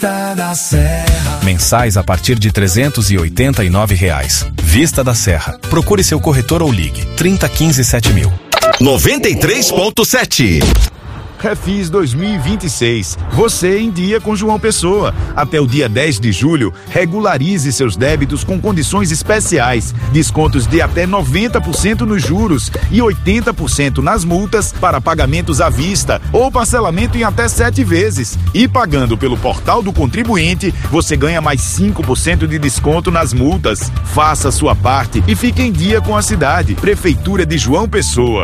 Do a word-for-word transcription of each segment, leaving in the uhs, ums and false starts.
Vista da Serra. Mensais a partir de trezentos e oitenta e nove reais. Vista da Serra. Procure seu corretor ou ligue trinta, quinze, sete mil. noventa e três ponto sete. Refis dois mil e vinte e seis. Você em dia com João Pessoa. Até o dia dez de julho, regularize seus débitos com condições especiais. Descontos de até noventa por cento nos juros e oitenta por cento nas multas para pagamentos à vista ou parcelamento em até sete vezes. E pagando pelo portal do contribuinte, você ganha mais cinco por cento de desconto nas multas. Faça a sua parte e fique em dia com a cidade. Prefeitura de João Pessoa.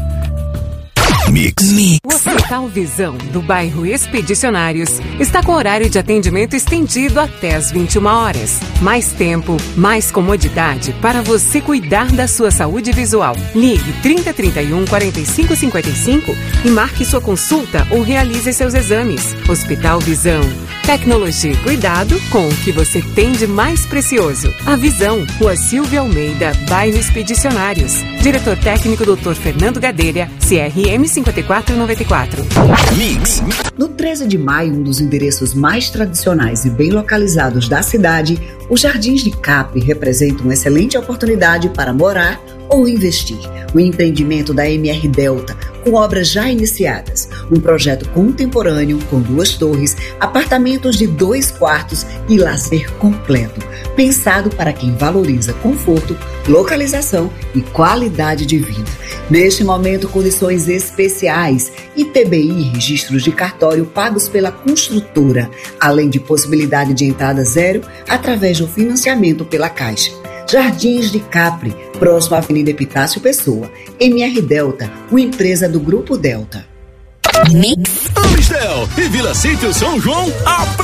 Mix. O Hospital Visão, do bairro Expedicionários, está com horário de atendimento estendido até às vinte e uma horas. Mais tempo, mais comodidade para você cuidar da sua saúde visual. Ligue trinta, trinta e um, quarenta e cinco, cinquenta e cinco e marque sua consulta ou realize seus exames. Hospital Visão. Tecnologia e cuidado com o que você tem de mais precioso. A Visão, Rua Silvia Almeida, bairro Expedicionários. Diretor técnico doutor Fernando Gadelha, C R M cinquenta e quatro noventa e quatro. Mix. No treze de maio, um dos endereços mais tradicionais e bem localizados da cidade, os Jardins de Capri representam uma excelente oportunidade para morar ou investir. O empreendimento da M R Delta, com obras já iniciadas. Um projeto contemporâneo com duas torres, apartamentos de dois quartos e lazer completo. Pensado para quem valoriza conforto, localização e qualidade de vida. Neste momento, condições especiais, I T B I e registros de cartório pagos pela construtora, além de possibilidade de entrada zero através do financiamento pela Caixa. Jardins de Capri, próximo à Avenida Epitácio Pessoa. M R Delta, uma empresa do Grupo Delta. Amistel e Vila Sítio São João.